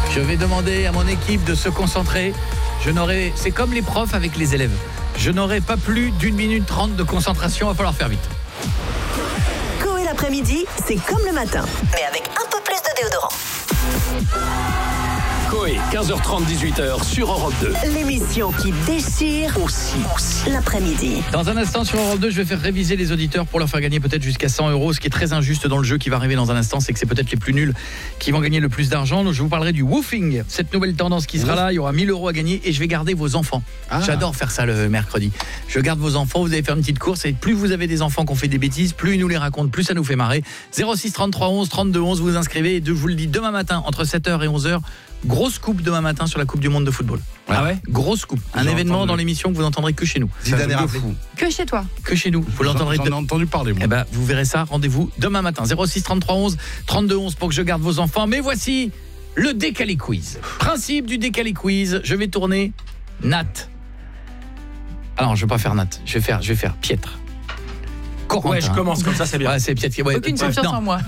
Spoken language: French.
Je vais demander à mon équipe de se concentrer. C'est comme les profs avec les élèves. Je n'aurai pas plus d'1 minute 30 de concentration, il va falloir faire vite. Coé l'après-midi, c'est comme le matin, mais avec un peu plus de déodorant. Coé, 15h30, 18h sur Europe 2. L'émission qui déchire aussi l'après-midi. Dans un instant sur Europe 2, je vais faire réviser les auditeurs pour leur faire gagner peut-être jusqu'à 100 €. Ce qui est très injuste dans le jeu qui va arriver dans un instant, c'est que c'est peut-être les plus nuls qui vont gagner le plus d'argent. Donc, je vous parlerai du woofing, cette nouvelle tendance qui sera là. Il y aura 1 000 € à gagner et je vais garder vos enfants. J'adore faire ça le mercredi. Je garde vos enfants, vous allez faire une petite course et plus vous avez des enfants qui ont fait des bêtises, plus ils nous les racontent, plus ça nous fait marrer. 06 33 11 32 11, vous vous inscrivez et je vous le dis demain matin entre 7h et 11h. Grosse coupe demain matin sur la Coupe du Monde de football. Ah ouais ? Grosse coupe. Un événement dans l'émission que vous n'entendrez que chez nous. Zidane est rappelé. Que chez toi. Que chez nous. Vous l'entendrez. J'en ai entendu parler, moi. Eh ben, vous verrez ça. Rendez-vous demain matin. 06 33 11 32 11 pour que je garde vos enfants. Mais voici le décalé quiz. Principe du décalé quiz. Je vais tourner Nat. Alors, je vais pas faire Nat. Je vais faire Pietre. Ouais, je commence comme ça, c'est bien. Ouais, c'est Pietre. Ouais, Aucune confiance en moi.